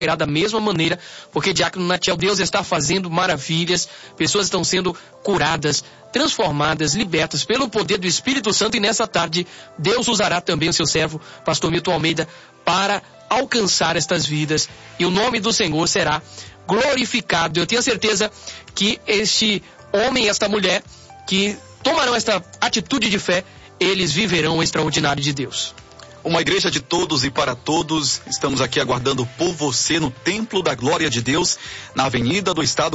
da mesma maneira, porque, Diácono Natiel, Deus está fazendo maravilhas, pessoas estão sendo curadas, transformadas, libertas pelo poder do Espírito Santo, e nessa tarde Deus usará também o seu servo, pastor Milton Almeida, para alcançar estas vidas, e o nome do Senhor será glorificado. Eu tenho certeza que este homem e esta mulher que tomarão esta atitude de fé, eles viverão o extraordinário de Deus. Uma igreja de todos e para todos, estamos aqui aguardando por você no Templo da Glória de Deus, na Avenida do Estado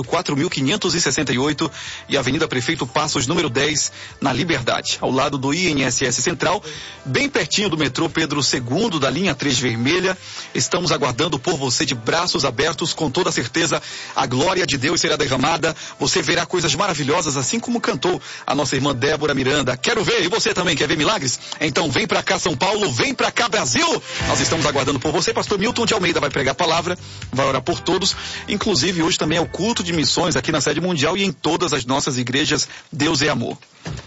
4.568 e Avenida Prefeito Passos, número 10, na Liberdade, ao lado do INSS Central, bem pertinho do metrô Pedro II, da linha 3 vermelha. Estamos aguardando por você de braços abertos, com toda certeza a glória de Deus será derramada, você verá coisas maravilhosas, assim como cantou a nossa irmã Débora Miranda. Quero ver, e você também quer ver milagres? Então vem pra cá, São Paulo, vem pra cá, Brasil! Nós estamos aguardando por você. Pastor Milton de Almeida vai pregar a palavra, vai orar por todos. Inclusive, hoje também é o culto de missões aqui na sede mundial e em todas as nossas igrejas. Deus é amor.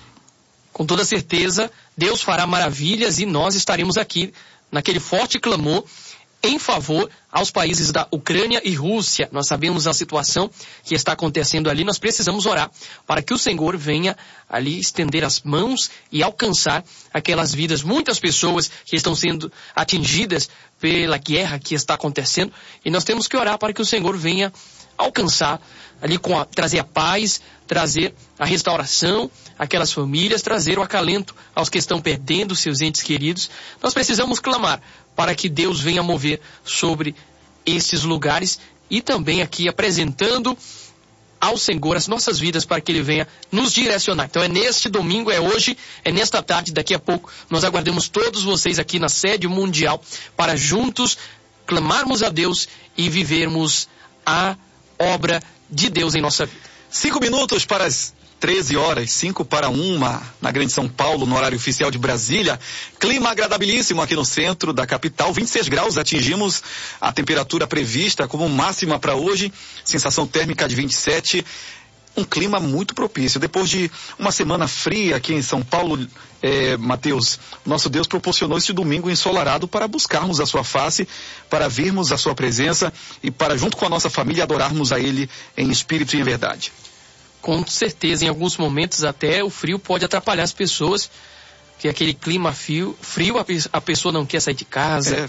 Com toda certeza, Deus fará maravilhas e nós estaremos aqui naquele forte clamor em favor aos países da Ucrânia e Rússia. Nós sabemos a situação que está acontecendo ali, nós precisamos orar para que o Senhor venha ali estender as mãos e alcançar aquelas vidas. Muitas pessoas que estão sendo atingidas pela guerra que está acontecendo, e nós temos que orar para que o Senhor venha alcançar ali, trazer a paz, trazer a restauração àquelas famílias, trazer o acalento aos que estão perdendo seus entes queridos. Nós precisamos clamar para que Deus venha mover sobre esses lugares, e também aqui apresentando ao Senhor as nossas vidas para que Ele venha nos direcionar. Então é neste domingo, é hoje, é nesta tarde, daqui a pouco nós aguardamos todos vocês aqui na sede mundial para juntos clamarmos a Deus e vivermos a obra de Deus em nossa vida. 5 minutos para as 13 horas, 5 para 1, na Grande São Paulo, no horário oficial de Brasília. Clima agradabilíssimo aqui no centro da capital, 26 graus, atingimos a temperatura prevista como máxima para hoje, sensação térmica de 27, um clima muito propício. Depois de uma semana fria aqui em São Paulo, Mateus, nosso Deus proporcionou este domingo ensolarado para buscarmos a sua face, para virmos a sua presença e para, junto com a nossa família, adorarmos a Ele em espírito e em verdade. Com certeza, em alguns momentos até o frio pode atrapalhar as pessoas, porque aquele clima frio, a pessoa não quer sair de casa.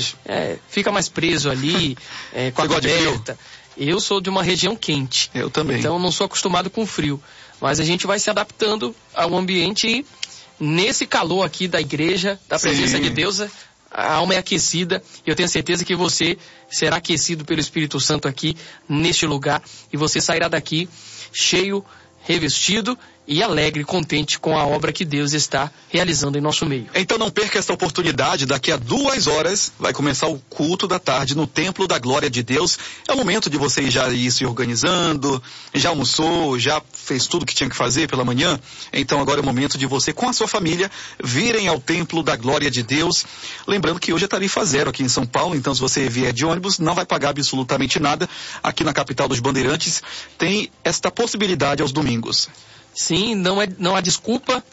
Fica mais preso ali, com a coberta. Eu sou de uma região quente. Eu também. Então não sou acostumado com frio. Mas a gente vai se adaptando ao ambiente, e nesse calor aqui da igreja, da presença de Deus, a alma é aquecida, e eu tenho certeza que você será aquecido pelo Espírito Santo aqui, neste lugar, e você sairá daqui cheio, revestido e alegre, contente com a obra que Deus está realizando em nosso meio. Então não perca essa oportunidade. Daqui a 2 horas vai começar o culto da tarde no Templo da Glória de Deus. É o momento de você já ir se organizando, já almoçou, já fez tudo que tinha que fazer pela manhã. Então agora é o momento de você, com a sua família, virem ao Templo da Glória de Deus. Lembrando que hoje é tarifa zero aqui em São Paulo, então se você vier de ônibus não vai pagar absolutamente nada. Aqui na capital dos Bandeirantes tem esta possibilidade aos domingos. Sim, não há desculpa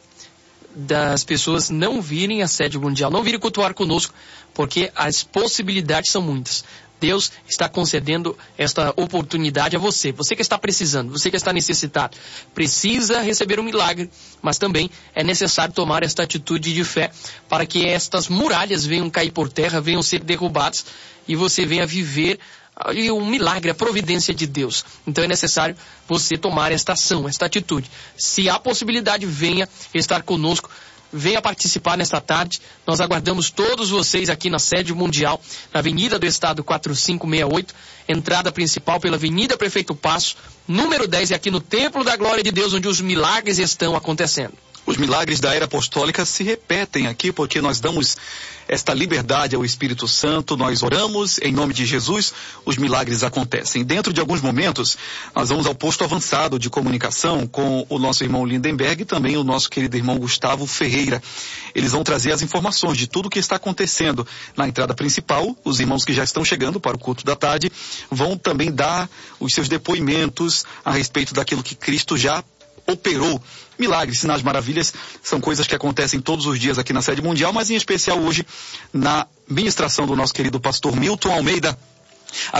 das pessoas não virem à sede mundial, não virem cultuar conosco, porque as possibilidades são muitas. Deus está concedendo esta oportunidade a você. Você que está precisando, você que está necessitado, precisa receber um milagre, mas também é necessário tomar esta atitude de fé para que estas muralhas venham cair por terra, venham ser derrubadas e você venha viver um milagre, a providência de Deus. Então é necessário você tomar esta ação, esta atitude. Se há possibilidade, venha estar conosco, venha participar nesta tarde. Nós aguardamos todos vocês aqui na sede mundial, na Avenida do Estado 4568, entrada principal pela Avenida Prefeito Passo, número 10, e aqui no Templo da Glória de Deus, onde os milagres estão acontecendo. Os milagres da era apostólica se repetem aqui, porque nós damos esta liberdade ao Espírito Santo, nós oramos em nome de Jesus, os milagres acontecem. Dentro de alguns momentos, nós vamos ao posto avançado de comunicação com o nosso irmão Lindenberg e também o nosso querido irmão Gustavo Ferreira. Eles vão trazer as informações de tudo o que está acontecendo na entrada principal. Os irmãos que já estão chegando para o culto da tarde vão também dar os seus depoimentos a respeito daquilo que Cristo já operou. Milagres, sinais, maravilhas, são coisas que acontecem todos os dias aqui na sede mundial, mas em especial hoje na ministração do nosso querido pastor Milton Almeida.